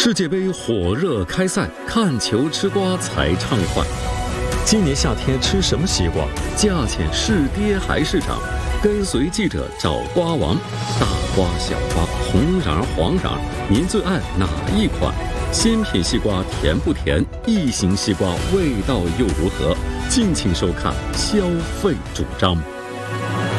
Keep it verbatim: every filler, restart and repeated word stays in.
世界杯火热开赛，看球吃瓜才畅快。 今年夏天吃什么西瓜？ 价钱是跌还是涨？跟随记者找瓜王，大瓜小瓜，红瓤黄瓤，您最爱哪一款？鲜品西瓜甜不甜？异形西瓜味道又如何？敬请收看消费主张。